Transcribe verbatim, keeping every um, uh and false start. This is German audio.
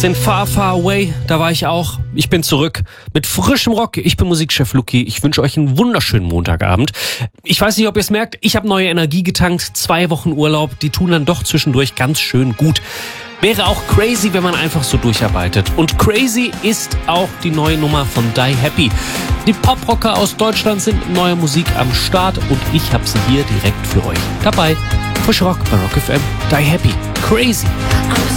den Far, Far Away, da war ich auch. Ich bin zurück mit frischem Rock. Ich bin Musikchef Luki. Ich wünsche euch einen wunderschönen Montagabend. Ich weiß nicht, ob ihr es merkt, ich habe neue Energie getankt. Zwei Wochen Urlaub, die tun dann doch zwischendurch ganz schön gut. Wäre auch crazy, wenn man einfach so durcharbeitet. Und Crazy ist auch die neue Nummer von Die Happy. Die Poprocker aus Deutschland sind mit neuer Musik am Start und ich habe sie hier direkt für euch dabei. Frisch Rock bei Rock F M. Die Happy. Crazy.